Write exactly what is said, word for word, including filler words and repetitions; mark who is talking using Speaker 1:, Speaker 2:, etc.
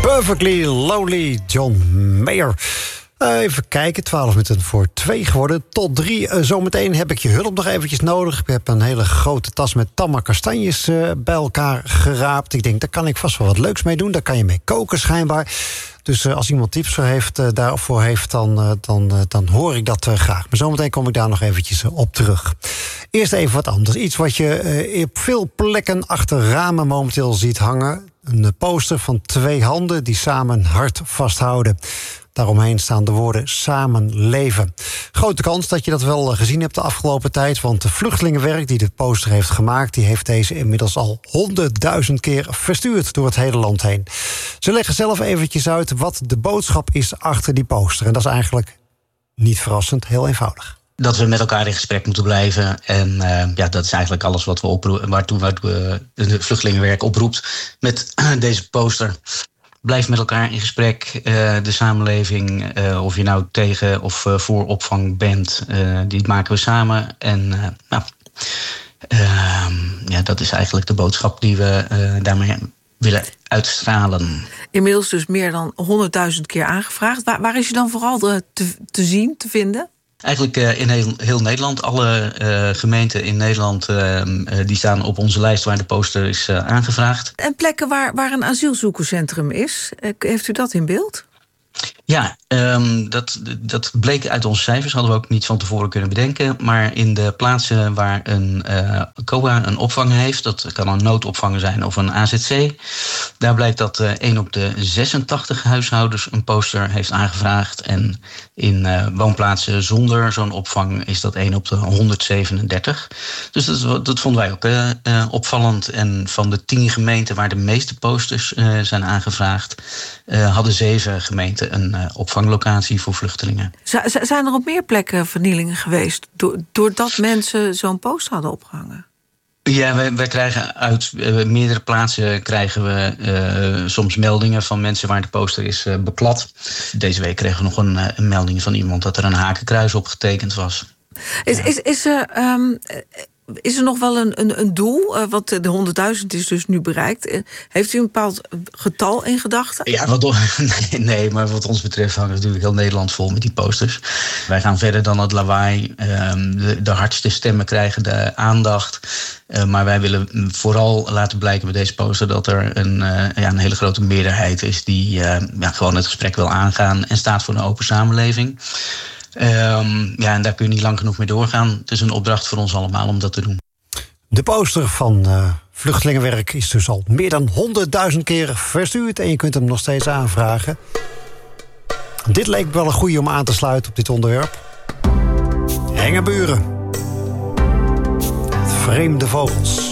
Speaker 1: Perfectly Lonely, John Mayer. Uh, even kijken, twaalf minuten voor twee geworden. Tot drie. Uh, zometeen heb ik je hulp nog eventjes nodig. Ik heb een hele grote tas met tamme kastanjes uh, bij elkaar geraapt. Ik denk, daar kan ik vast wel wat leuks mee doen. Daar kan je mee koken schijnbaar. Dus uh, als iemand tips voor heeft, uh, daarvoor heeft, dan, uh, dan, uh, dan hoor ik dat uh, graag. Maar zometeen kom ik daar nog eventjes uh, op terug. Eerst even wat anders. Iets wat je uh, op veel plekken achter ramen momenteel ziet hangen. Een poster van twee handen die samen een hart vasthouden. Daaromheen staan de woorden samen leven. Grote kans dat je dat wel gezien hebt de afgelopen tijd. Want de vluchtelingenwerk die de poster heeft gemaakt, die heeft deze inmiddels al honderdduizend keer verstuurd door het hele land heen. Ze leggen zelf eventjes uit wat de boodschap is achter die poster. En dat is eigenlijk niet verrassend, heel eenvoudig.
Speaker 2: Dat we met elkaar in gesprek moeten blijven. En uh, ja, dat is eigenlijk alles wat we oproepen, waartoe, waartoe uh, de vluchtelingenwerk oproept met deze poster. Blijf met elkaar in gesprek. Uh, de samenleving, uh, of je nou tegen of uh, voor opvang bent, uh, die maken we samen. En uh, nou, uh, ja, dat is eigenlijk de boodschap die we uh, daarmee willen uitstralen.
Speaker 3: Inmiddels dus meer dan honderdduizend keer aangevraagd. Waar, waar is je dan vooral te, te zien, te vinden?
Speaker 2: Eigenlijk uh, in heel, heel Nederland. Alle uh, gemeenten in Nederland uh, uh, die staan op onze lijst waar de poster is uh, aangevraagd.
Speaker 3: En plekken waar, waar een asielzoekerscentrum is, uh, heeft u dat in beeld?
Speaker 2: Ja, um, dat, dat bleek uit onze cijfers. Hadden we ook niet van tevoren kunnen bedenken. Maar in de plaatsen waar een uh, C O A een opvang heeft, dat kan een noodopvang zijn of een A Z C, daar blijkt dat uh, één op de zesentachtig huishoudens een poster heeft aangevraagd. En in uh, woonplaatsen zonder zo'n opvang is dat één op de honderdzevenendertig. Dus dat, dat vonden wij ook uh, uh, opvallend. En van de tien gemeenten waar de meeste posters uh, zijn aangevraagd, uh, hadden zeven gemeenten een uh, opvanglocatie voor vluchtelingen. Z-
Speaker 3: zijn er op meer plekken vernielingen geweest do- doordat mensen zo'n poster hadden opgehangen?
Speaker 2: Ja, wij, wij krijgen uit uh, meerdere plaatsen krijgen we uh, soms meldingen van mensen waar de poster is uh, beklad. Deze week kregen we nog een, uh, een melding van iemand dat er een hakenkruis op getekend was.
Speaker 3: Is, ja. is, is er... Um, Is er nog wel een, een, een doel? Uh, wat de honderdduizend is dus nu bereikt. Uh, heeft u een bepaald getal in gedachten?
Speaker 2: Ja, wat, nee, nee, maar wat ons betreft hangt natuurlijk heel Nederland vol met die posters. Wij gaan verder dan het lawaai. Uh, de, de hardste stemmen krijgen de aandacht. Uh, maar wij willen vooral laten blijken met deze poster dat er een, uh, ja, een hele grote meerderheid is die uh, ja, gewoon het gesprek wil aangaan en staat voor een open samenleving. Um, ja, en daar kun je niet lang genoeg mee doorgaan. Het is een opdracht voor ons allemaal om dat te doen.
Speaker 1: De poster van uh, Vluchtelingenwerk is dus al meer dan honderdduizend keer verstuurd en je kunt hem nog steeds aanvragen. Dit leek wel een goeie om aan te sluiten op dit onderwerp. Hengeburen. Vreemde vogels.